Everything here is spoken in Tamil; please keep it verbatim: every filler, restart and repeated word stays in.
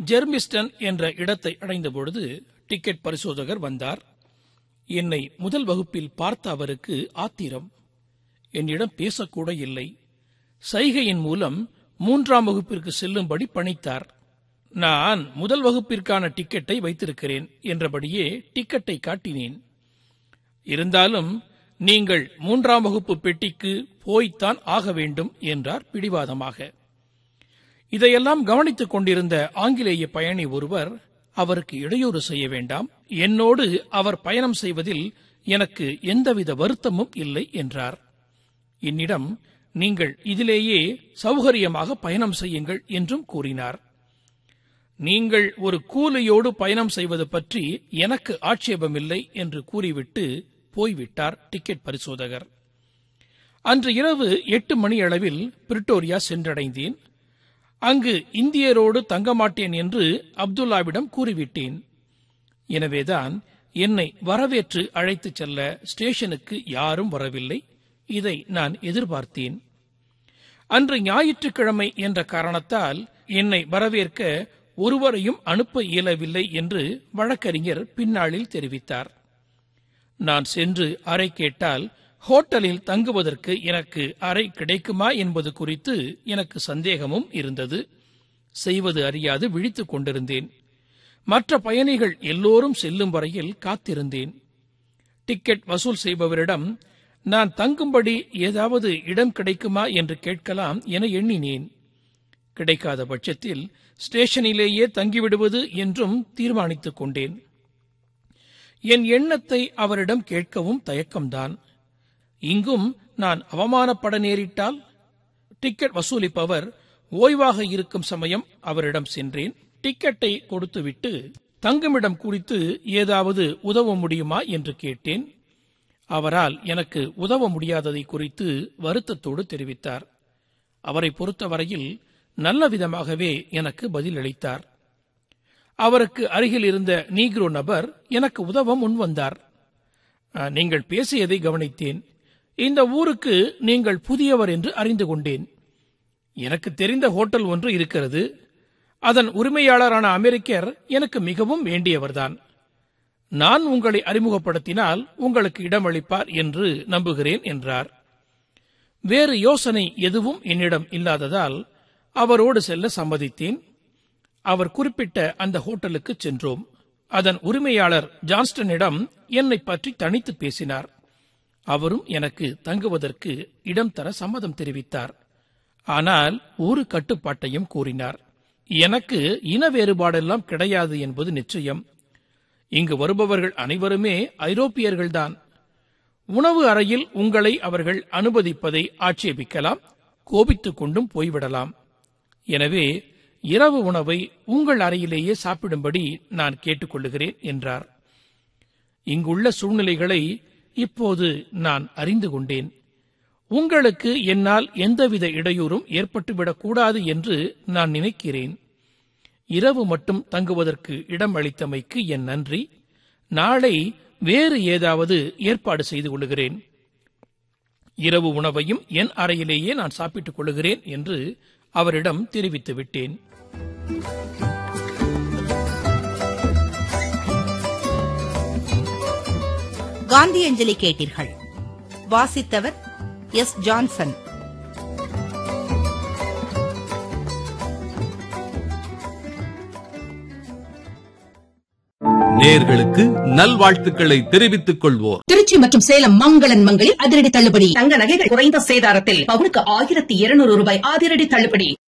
ஜெர்மிஸ்டன் என்ற இடத்தை அடைந்தபொழுது டிக்கெட் பரிசோதகர் வந்தார். என்னை முதல் வகுப்பில் பார்த்த அவருக்கு ஆத்திரம். என்னிடம் பேசக்கூட இல்லை. சைகையின் மூலம் மூன்றாம் வகுப்பிற்கு செல்லும்படி பணித்தார். நான் முதல் வகுப்பிற்கான டிக்கெட்டை வைத்திருக்கிறேன் என்றபடியே டிக்கெட்டை காட்டினேன். இருந்தாலும் நீங்கள் மூன்றாம் வகுப்பு பெட்டிக்கு போய்த்தான் ஆக வேண்டும் என்றார் பிடிவாதமாக. இதையெல்லாம் கவனித்துக் கொண்டிருந்த ஆங்கிலேய பயணி ஒருவர், அவருக்கு இடையூறு செய்ய வேண்டாம், என்னோடு அவர் பயணம் செய்வதில் எனக்கு எந்தவித வருத்தமும் இல்லை என்றார். என்னிடம், நீங்கள் இதிலேயே சௌகரியமாக பயணம் செய்யுங்கள் என்றும் கூறினார். நீங்கள் ஒரு கூலியோடு பயணம் செய்வது பற்றி எனக்கு ஆட்சேபமில்லை என்று கூறிவிட்டு போய்விட்டார் டிக்கெட் பரிசோதகர். அன்று இரவு எட்டு மணி அளவில் பிரிட்டோரியா சென்றடைந்தேன். அங்கு இந்தியரோடு தங்கமாட்டேன் என்று அப்துல்லாவிடம் கூறிவிட்டேன். எனவேதான் என்னை வரவேற்று அழைத்துச் செல்ல ஸ்டேஷனுக்கு யாரும் வரவில்லை. இதை நான் எதிர்பார்த்தேன். அன்று ஞாயிற்றுக்கிழமை என்ற காரணத்தால் என்னை வரவேற்க ஒருவரையும் அனுப்ப இயலவில்லை என்று வழக்கறிஞர் பின்னாளில் தெரிவித்தார். நான் சென்று அறை கேட்டால் ஹோட்டலில் தங்குவதற்கு எனக்கு அறை கிடைக்குமா என்பது குறித்து எனக்கு சந்தேகமும் இருந்தது. செய்வது அறியாது விழித்துக் கொண்டிருந்தேன். மற்ற பயணிகள் எல்லோரும் செல்லும் வரையில் காத்திருந்தேன். டிக்கெட் வசூல் செய்பவரிடம் நான் தங்கும்படி ஏதாவது இடம் கிடைக்குமா என்று கேட்கலாம் என எண்ணினேன். கிடைக்காத பட்சத்தில் ஸ்டேஷனிலேயே தங்கிவிடுவது என்றும் தீர்மானித்துக் கொண்டேன். என் எண்ணத்தை அவரிடம் கேட்கவும் தயக்கம்தான். இங்கும் நான் அவமானப்பட நேரிட்டால்? டிக்கெட் வசூலிப்பவர் ஓய்வாக இருக்கும் சமயம் அவரிடம் சென்றேன். டிக்கெட்டை கொடுத்துவிட்டு தங்குமிடம் குறித்து ஏதாவது உதவ முடியுமா என்று கேட்டேன். அவரால் எனக்கு உதவ முடியாததை குறித்து வருத்தத்தோடு தெரிவித்தார். அவரை பொறுத்தவரையில் நல்ல விதமாகவே எனக்கு பதிலளித்தார். அவருக்கு அருகில் இருந்த நீக்ரோ நபர் எனக்கு உதவ முன்வந்தார். நீங்கள் பேசியதை கவனித்தேன். இந்த ஊருக்கு நீங்கள் புதியவர் என்று அறிந்து கொண்டேன். எனக்கு தெரிந்த ஹோட்டல் ஒன்று இருக்கிறது. அதன் உரிமையாளரான அமெரிக்கர் எனக்கு மிகவும் வேண்டியவர்தான். நான் உங்களை அறிமுகப்படுத்தினால் உங்களுக்கு இடமளிப்பார் என்று நம்புகிறேன் என்றார். வேறு யோசனை எதுவும் என்னிடம் இல்லாததால் அவரோடு செல்ல சம்மதித்தேன். அவர் குறிப்பிட்ட அந்த ஹோட்டலுக்கு சென்றோம். அதன் உரிமையாளர் ஜான்ஸ்டனிடம் என்னை பற்றி தனித்து பேசினார். அவரும் எனக்கு தங்குவதற்கு இடம் தர சம்மதம் தெரிவித்தார். ஆனால் ஒரு கட்டுப்பாட்டையும் கூறினார். எனக்கு இன வேறுபாடெல்லாம் கிடையாது என்பது நிச்சயம். இங்கு வருபவர்கள் அனைவருமே ஐரோப்பியர்கள்தான். உணவு அறையில் உங்களை அவர்கள் அனுமதிப்பதை ஆட்சேபிக்கலாம், கோபித்துக் கொண்டும் போய்விடலாம். எனவே இரவு உணவை உங்கள் அறையிலேயே சாப்பிடும்படி நான் கேட்டுக்கொள்ளுகிறேன் என்றார். இங்குள்ள சூழ்நிலைகளை இப்போது நான் அறிந்து கொண்டேன். உங்களுக்கு என்னால் எந்தவித இடையூறும் ஏற்பட்டுவிடக் கூடாது என்று நான் நினைக்கிறேன். இரவு மட்டும் தங்குவதற்கு இடம் அளித்தமைக்கு என் நன்றி. நாளை வேறு ஏதாவது ஏற்பாடு செய்து கொள்ளுகிறேன். இரவு உணவையும் என் அறையிலேயே நான் சாப்பிட்டுக் கொள்ளுகிறேன் என்று அவரிடம் தெரிவித்து விட்டேன். காந்தி அஞ்சலி கேட்டீர்கள். வாசித்தவர் எஸ். ஜான்சன். நேயர்களுக்கு நல்வாழ்த்துக்களை தெரிவித்துக் கொள்வோர். திருச்சி மற்றும் சேலம் மங்களன் மங்களில் அதிரடி தள்ளுபடி. தங்க நகைகள் குறைந்த சேதாரத்தில் பவுனுக்கு ஆயிரத்தி இருநூறு ரூபாய் அதிரடி தள்ளுபடி.